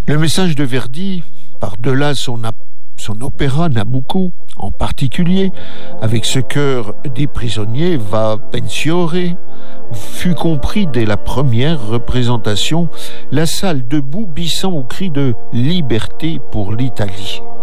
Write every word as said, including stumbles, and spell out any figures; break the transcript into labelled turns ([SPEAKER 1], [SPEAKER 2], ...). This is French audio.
[SPEAKER 1] Le message de Verdi, par-delà son, son opéra Nabucco en particulier, avec ce chœur des prisonniers va pensiore, fut compris dès la première représentation, la salle debout bissant au cri de liberté pour l'Italie.